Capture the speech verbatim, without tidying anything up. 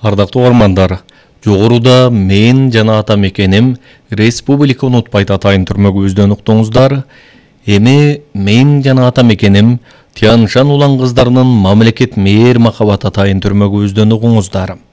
Ардактуу угармандар, жогоруда мен жана ата мекеним Республика Унутпайт атайын түрмөгүбүздөн уктуңуздар. Эми мен жана ата мекеним Тянь Шань улан кыздарынын мамлекет мээр махабат атайын түрмөгүбүздөн угуңуздар.